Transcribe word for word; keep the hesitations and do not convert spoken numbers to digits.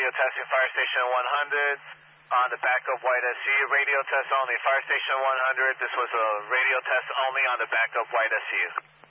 radio testing Fire Station one hundred on the backup white S C U. Radio test only. Fire Station one hundred, this was a radio test only on the backup white S C U.